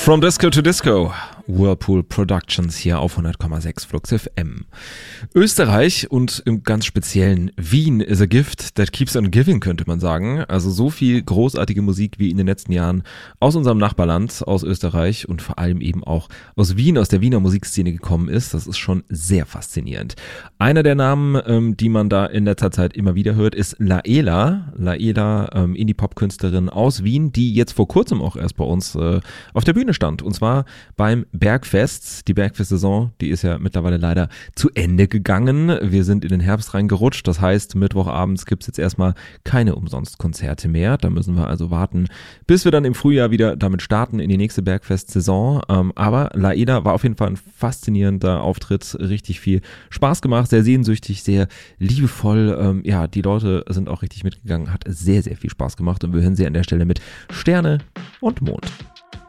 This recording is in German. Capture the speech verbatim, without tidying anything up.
From Disco to Disco, Whirlpool Productions hier auf hundert Komma sechs Flux F M. Österreich und im ganz speziellen Wien is a gift that keeps on giving, könnte man sagen. Also so viel großartige Musik wie in den letzten Jahren aus unserem Nachbarland, aus Österreich und vor allem eben auch aus Wien, aus der Wiener Musikszene gekommen ist. Das ist schon sehr faszinierend. Einer der Namen, ähm, die man da in letzter Zeit immer wieder hört, ist Laela. Laela, ähm, Indie-Pop-Künstlerin aus Wien, die jetzt vor kurzem auch erst bei uns äh, auf der Bühne stand. Und zwar beim Bergfest. Die Bergfest-Saison, die ist ja mittlerweile leider zu Ende gegangen. Wir sind in den Herbst reingerutscht. Das heißt, Mittwochabends gibt's jetzt erstmal keine Umsonst-Konzerte mehr. Da müssen wir also warten, bis wir dann im Frühjahr wieder damit starten in die nächste Bergfest-Saison. Ähm, aber Laela war auf jeden Fall ein faszinierender Auftritt. Richtig viel Spaß gemacht, sehr sehnsüchtig, sehr liebevoll. Ähm, ja, die Leute sind auch richtig mitgegangen. Hat sehr, sehr viel Spaß gemacht und wir hören sie an der Stelle mit Sterne und Mond.